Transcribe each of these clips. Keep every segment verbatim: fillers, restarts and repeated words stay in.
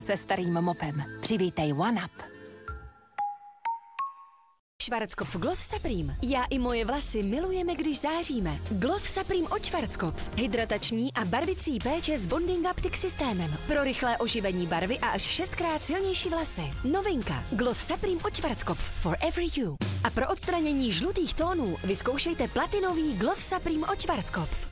Se starým mopem. Přivítej OneUp. Schwarzkopf Gloss Supreme. Já i moje vlasy milujeme, když záříme. Gloss Supreme od Schwarzkopf. Hydratační a barvicí péče s Bonding Optic systémem. Pro rychlé oživení barvy a až šestkrát silnější vlasy. Novinka. Gloss Supreme od Schwarzkopf. For every you. A pro odstranění žlutých tónů vyzkoušejte platinový Gloss Supreme od Schwarzkopf.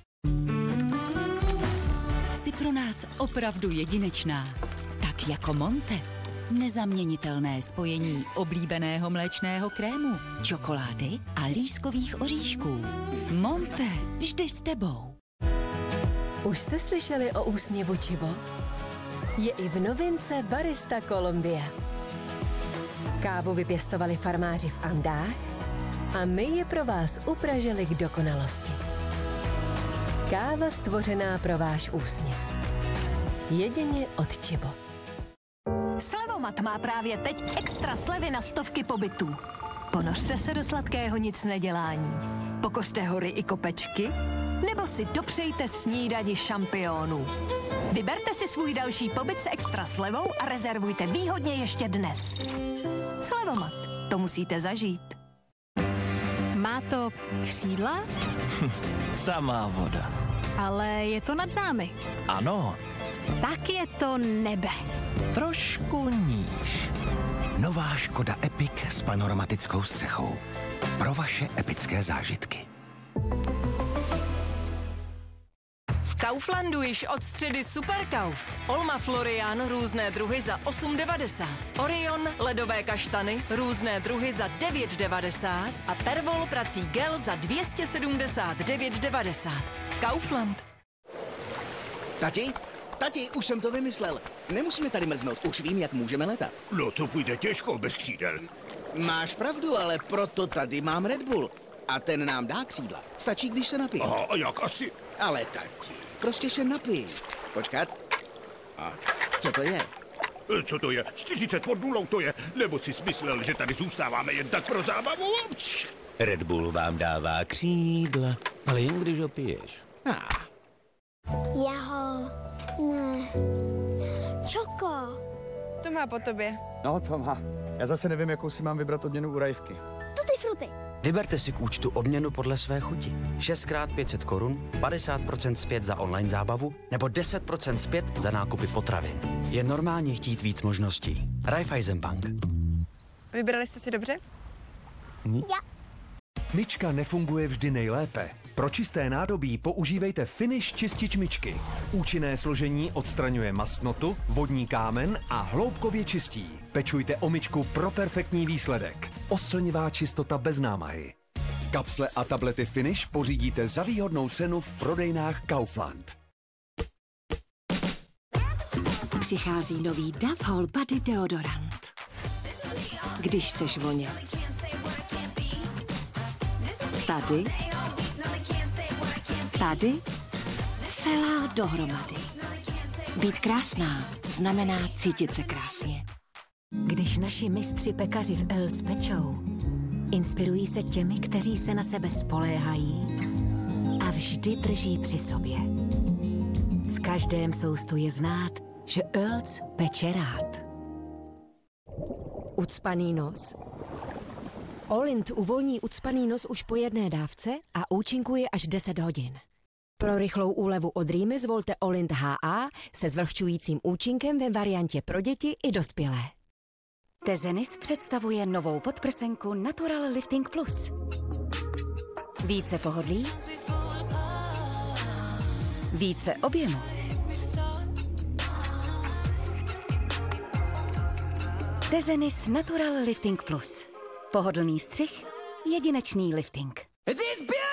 Jsi pro nás opravdu jedinečná. Tak jako Monte. Nezaměnitelné spojení oblíbeného mléčného krému, čokolády a lískových oříšků. Monte, vždy s tebou. Už jste slyšeli o úsměvu Chibo? Je i v novince Barista Colombia. Kávu vypěstovali farmáři v Andách a my je pro vás upražili k dokonalosti. Káva stvořená pro váš úsměv. Jedině od Chibo. Slevomat má právě teď extra slevy na stovky pobytů. Ponořte se do sladkého nic nedělání. Pokořte hory i kopečky, nebo si dopřejte snídani šampionů. Vyberte si svůj další pobyt s extra slevou a rezervujte výhodně ještě dnes. Slevomat, to musíte zažít. Má to křídla? Samá voda. Ale je to nad námi. Ano. Tak je to nebe. Trošku níž. Nová Škoda Epic s panoramatickou střechou. Pro vaše epické zážitky. V Kauflandu již od středy Superkauf. Olma Florian různé druhy za osm devadesát. Orion ledové kaštany různé druhy za devět devadesát a Pervol prací gel za dvě stě sedmdesát devět devadesát. Kaufland. Tati? Tati, už jsem to vymyslel. Nemusíme tady mrznout, už vím, jak můžeme letat. No to půjde těžko bez křídel. Máš pravdu, ale proto tady mám Red Bull. A ten nám dá křídla. Stačí, když se napije. Aha, a jak asi? Ale tati, prostě se napij. Počkat. A co to je? Co to je? čtyřicet pod nulou to je? Nebo jsi smyslel, že tady zůstáváme jen tak pro zábavu? Red Bull vám dává křídla, ale jen když ho piješ. Ah. Já ho... ne... Čoko. To má po tobě. No, to má. Já zase nevím, jakou si mám vybrat odměnu u Rajvky. Tutti fruty. Vyberte si k účtu odměnu podle své chuti. šest krát pět set korun, padesát procent zpět za online zábavu nebo deset procent zpět za nákupy potravin. Je normálně chtít víc možností. Raiffeisenbank. Vybrali jste si dobře? Hm? Já. Myčka nefunguje vždy nejlépe. Pro čisté nádobí používejte Finish čistič myčky. Účinné složení odstraňuje mastnotu, vodní kámen a hloubkově čistí. Pečujte o myčku pro perfektní výsledek. Oslnivá čistota bez námahy. Kapsle a tablety Finish pořídíte za výhodnou cenu v prodejnách Kaufland. Přichází nový Dove Whole Body deodorant. Když chceš vonět. Tady. Tady. Celá dohromady. Být krásná znamená cítit se krásně. Když naši mistři pekaři v Elc pečou, inspirují se těmi, kteří se na sebe spoléhají a vždy drží při sobě. V každém soustu je znát, že Elc peče rád. Ucpaný nos. Olint uvolní ucpaný nos už po jedné dávce a účinkuje až deset hodin. Pro rychlou úlevu od rýmy zvolte Olint H A se zvlhčujícím účinkem ve variantě pro děti i dospělé. Tezenis představuje novou podprsenku Natural Lifting Plus. Více pohodlí, více objemu. Tezenis Natural Lifting Plus. Pohodlný střih, jedinečný lifting. This